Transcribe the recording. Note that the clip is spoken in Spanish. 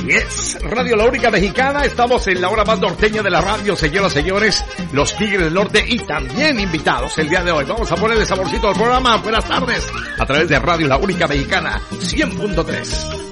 Yes, Radio La Única Mexicana, estamos en la hora más norteña de la radio, señoras y señores, los Tigres del Norte y también invitados el día de hoy. Vamos a ponerle saborcito al programa. Buenas tardes, a través de Radio La Única Mexicana 100.3.